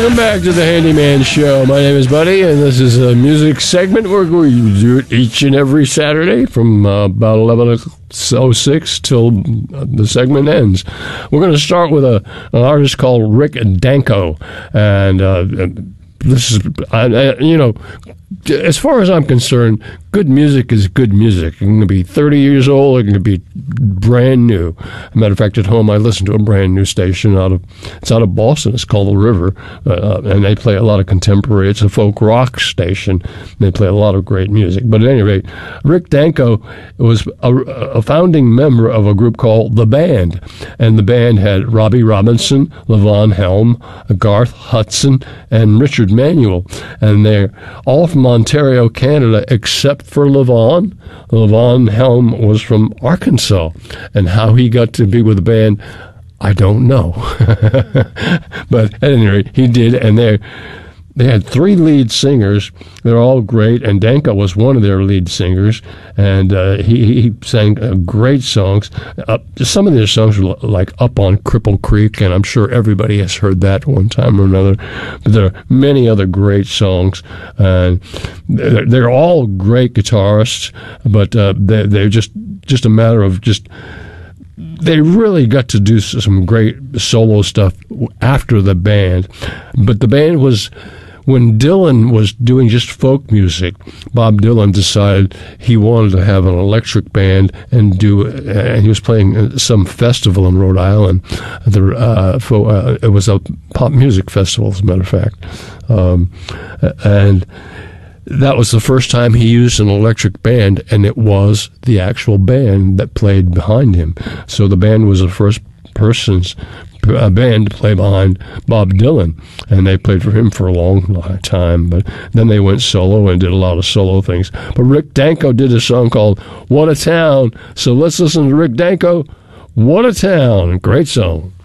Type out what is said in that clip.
Welcome back to the Handyman Show. My name is Buddy, and this is a music segment where we do it each and every Saturday from about 11:06 till the segment ends. We're going to start with an artist called Rick Danko, and this is, as far as I'm concerned, good music is good music. It can be 30 years old, it can be brand new. As a matter of fact, at home I listen to a brand new station out of Boston. It's called The River, and they play a lot of contemporary. It's a folk rock station. They play a lot of great music. But at any rate, Rick Danko was a founding member of a group called The Band, and The Band had Robbie Robinson, Levon Helm, Garth Hudson, and Richard Manuel, and they're all from Ontario, Canada, except for Levon. Levon Helm was from Arkansas, and how he got to be with the band, I don't know. But at any rate, he did, and they had three lead singers. They're all great, and Danko was one of their lead singers, and he sang great songs. Some of their songs were like Up on Cripple Creek, and I'm sure everybody has heard that one time or another. But there are many other great songs, and they're all great guitarists, but they're just a matter of just... They really got to do some great solo stuff after the band, but the band was... When Dylan was doing just folk music, Bob Dylan decided he wanted to have an electric band and he was playing some festival in Rhode Island. It was a pop music festival, as a matter of fact. And that was the first time he used an electric band, and it was the actual band that played behind him. So the band was the first person's band to play behind Bob Dylan, and they played for him for a long time, but then they went solo and did a lot of solo things. But Rick Danko did a song called What a Town, so let's listen to Rick Danko, What a Town. Great song.